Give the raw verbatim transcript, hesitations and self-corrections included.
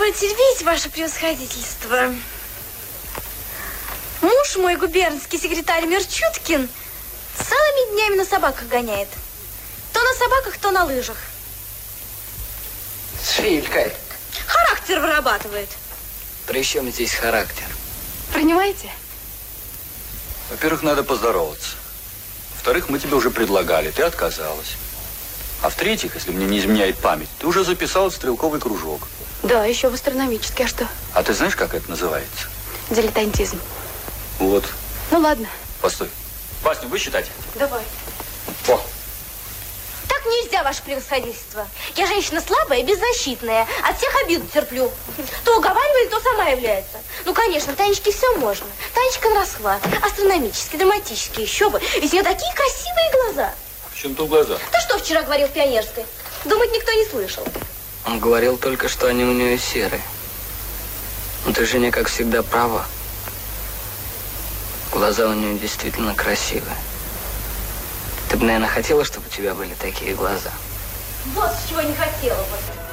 Извольте видеть, ваше превосходительство. Муж мой, губернский секретарь Мерчуткин, целыми днями на собаках гоняет. То на собаках, то на лыжах. С Филькой. Характер вырабатывает. При чем здесь характер? Понимаете? Во-первых, надо поздороваться. Во-вторых, мы тебе уже предлагали, ты отказалась. А в-третьих, если мне не изменяет память, ты уже записал стрелковый кружок. Да, еще в астрономический, а что? А ты знаешь, как это называется? Дилетантизм. Вот. Ну ладно. Постой. Васню, вы считайте? Давай. О. Так нельзя, ваше превосходительство. Я женщина слабая и беззащитная. От всех обиду терплю. То уговаривает, то сама является. Ну, конечно, Танечке все можно. Танечка на расхват. Астрономический, драматический, еще бы. Ведь у нее такие красивые глаза. В чем тут глаза? Ты что вчера говорил в Пионерской? Думать никто не слышал. Он говорил только, что они у нее серые. Но ты, Женя, как всегда, права. Глаза у нее действительно красивые. Ты бы, наверное, хотела, чтобы у тебя были такие глаза? Вот с чего не хотела бы.